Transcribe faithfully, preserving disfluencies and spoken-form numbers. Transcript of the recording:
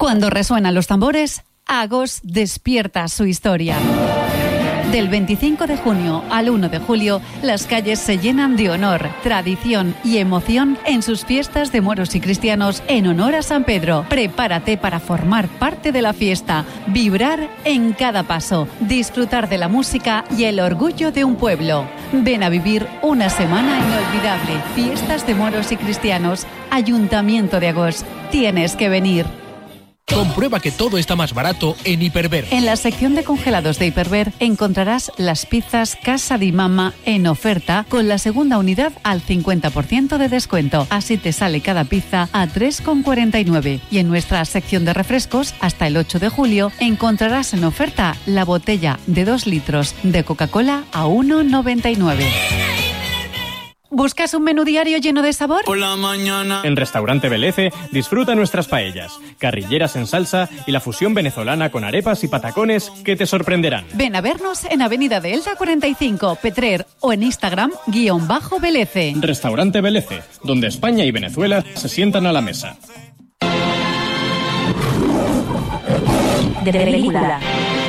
Cuando resuenan los tambores, Agos despierta su historia. Del veinticinco de junio al uno de julio, las calles se llenan de honor, tradición y emoción en sus fiestas de moros y cristianos en honor a San Pedro. Prepárate para formar parte de la fiesta, vibrar en cada paso, disfrutar de la música y el orgullo de un pueblo. Ven a vivir una semana inolvidable. Fiestas de moros y cristianos, Ayuntamiento de Agos. Tienes que venir. Comprueba que todo está más barato en Hiperver. En la sección de congelados de Hiperver encontrarás las pizzas Casa di Mamma en oferta con la segunda unidad al cincuenta por ciento de descuento. Así te sale cada pizza a tres con cuarenta y nueve. Y en nuestra sección de refrescos, hasta el ocho de julio, encontrarás en oferta la botella de dos litros de Coca-Cola a uno noventa y nueve. ¿Buscas un menú diario lleno de sabor? Por la mañana. En Restaurante Belece disfruta nuestras paellas, carrilleras en salsa y la fusión venezolana con arepas y patacones que te sorprenderán. Ven a vernos en Avenida de Elda cuarenta y cinco, Petrer, o en Instagram, guión bajo Belece. Restaurante Belece, donde España y Venezuela se sientan a la mesa. De película.